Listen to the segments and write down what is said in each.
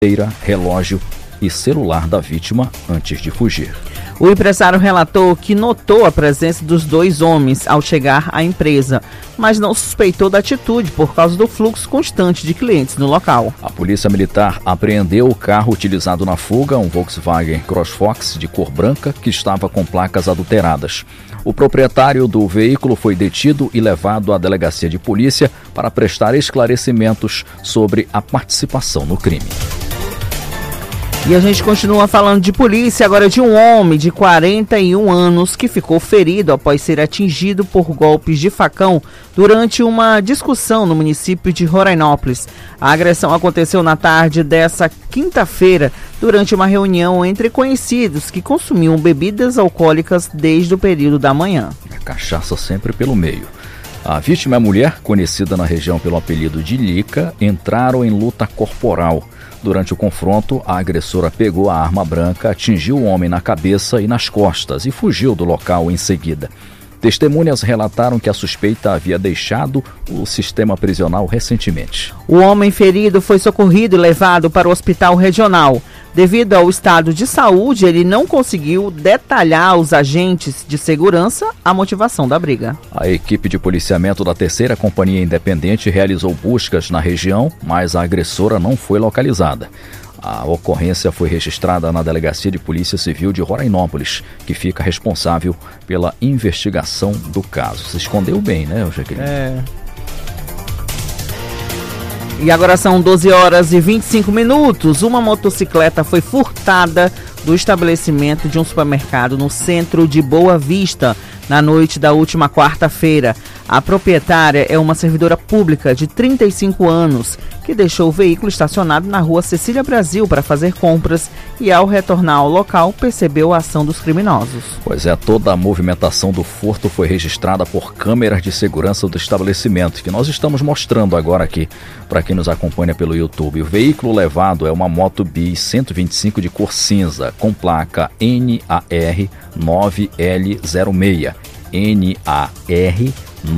relógio e celular da vítima antes de fugir. O empresário relatou que notou a presença dos dois homens ao chegar à empresa, mas não suspeitou da atitude por causa do fluxo constante de clientes no local. A polícia militar apreendeu o carro utilizado na fuga, um Volkswagen CrossFox de cor branca que estava com placas adulteradas. O proprietário do veículo foi detido e levado à delegacia de polícia para prestar esclarecimentos sobre a participação no crime. E a gente continua falando de polícia, agora de um homem de 41 anos que ficou ferido após ser atingido por golpes de facão durante uma discussão no município de Rorainópolis. A agressão aconteceu na tarde dessa quinta-feira, durante uma reunião entre conhecidos que consumiam bebidas alcoólicas desde o período da manhã. A cachaça sempre pelo meio. A vítima é a mulher, conhecida na região pelo apelido de Lica, entraram em luta corporal. Durante o confronto, a agressora pegou a arma branca, atingiu o homem na cabeça e nas costas e fugiu do local em seguida. Testemunhas relataram que a suspeita havia deixado o sistema prisional recentemente. O homem ferido foi socorrido e levado para o hospital regional. Devido ao estado de saúde, ele não conseguiu detalhar aos agentes de segurança a motivação da briga. A equipe de policiamento da 3ª Companhia Independente realizou buscas na região, mas a agressora não foi localizada. A ocorrência foi registrada na Delegacia de Polícia Civil de Rorainópolis, que fica responsável pela investigação do caso. Se escondeu bem, né, Jaqueline? E agora são 12 horas e 25 minutos. Uma motocicleta foi furtada do estabelecimento de um supermercado no centro de Boa Vista, na noite da última quarta-feira. A proprietária é uma servidora pública de 35 anos, que deixou o veículo estacionado na rua Cecília Brasil para fazer compras e, ao retornar ao local, percebeu a ação dos criminosos. Pois é, toda a movimentação do furto foi registrada por câmeras de segurança do estabelecimento, que nós estamos mostrando agora aqui para quem nos acompanha pelo YouTube. O veículo levado é uma moto Bis 125 de cor cinza, com placa NAR 9L06. NAR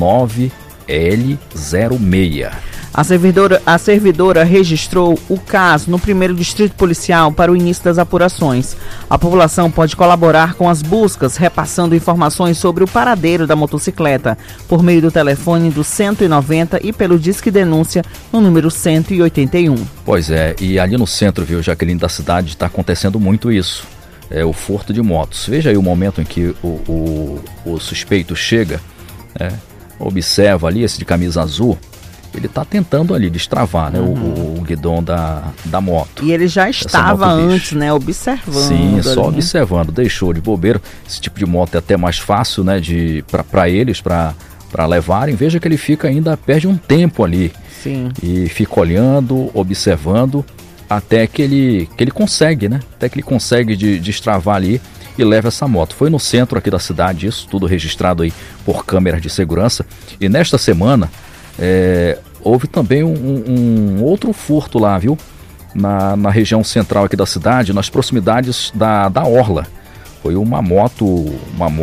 9L06. A servidora registrou o caso no 1º Distrito Policial para o início das apurações. A população pode colaborar com as buscas, repassando informações sobre o paradeiro da motocicleta, por meio do telefone do 190 e pelo Disque Denúncia no número 181. Pois é, e ali no centro, viu, Jaqueline, da cidade está acontecendo muito isso. É o furto de motos. Veja aí o momento em que o suspeito chega, observa ali esse de camisa azul. Ele está tentando ali destravar, né, o guidão da moto. E ele já estava antes, né, observando. Sim, só observando, deixou de bobeira. Esse tipo de moto é até mais fácil, né, para eles, para levarem. Veja que ele fica ainda, perde um tempo ali. Sim. E fica olhando, observando, até que ele consegue, né, até que ele consegue destravar ali e leva essa moto. Foi no centro aqui da cidade, isso tudo registrado aí por câmeras de segurança. E nesta semana, houve também um outro furto lá, viu? Na região central aqui da cidade, nas proximidades da Orla. Foi uma moto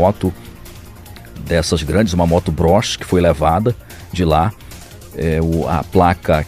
dessas grandes, uma moto Bros, que foi levada de lá. A placa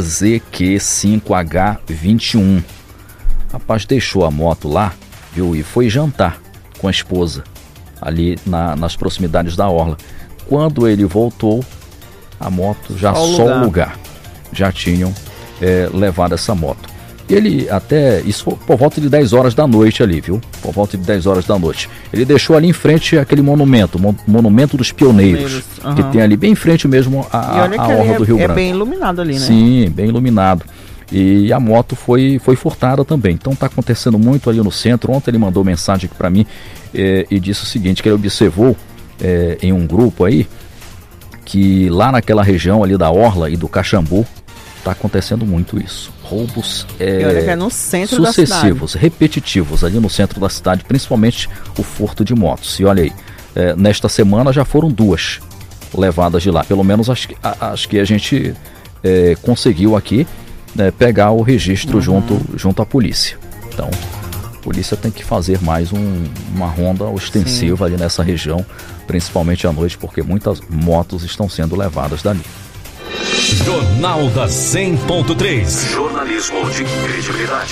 QZQ5H21. Rapaz, deixou a moto lá, viu? E foi jantar com a esposa ali nas proximidades da Orla. Quando ele voltou, a moto já só o lugar. Já tinham levado essa moto. Ele até, isso foi por volta de 10 horas da noite ali, viu? Por volta de 10 horas da noite. Ele deixou ali em frente aquele monumento dos Pioneiros, que tem ali bem em frente mesmo a Orla do Rio Branco. É bem iluminado ali, né? Sim, bem iluminado. E a moto foi furtada também. Então está acontecendo muito ali no centro. Ontem ele mandou mensagem aqui para mim e disse o seguinte, que ele observou em um grupo aí, que lá naquela região ali da Orla e do Caxambu está acontecendo muito isso. Roubos no centro sucessivos, repetitivos ali no centro da cidade, principalmente o furto de motos. E olha aí, nesta semana já foram 2 levadas de lá. Pelo menos acho que a gente conseguiu aqui pegar o registro junto à polícia. Então, a polícia tem que fazer mais uma ronda ostensiva ali nessa região, principalmente à noite, porque muitas motos estão sendo levadas dali. Jornal da 100.3. Jornalismo de credibilidade.